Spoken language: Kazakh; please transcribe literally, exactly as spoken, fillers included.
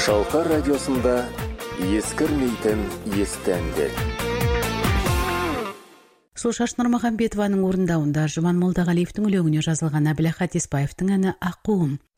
Шалқар радиосында ескірмейтін есті әндер. Сұлшаш Нұрмағамбетованың орындауында Жұман Молдағалиевтің өлеңіне жазылған Әбілахат Еспаевтың әні «Аққуым».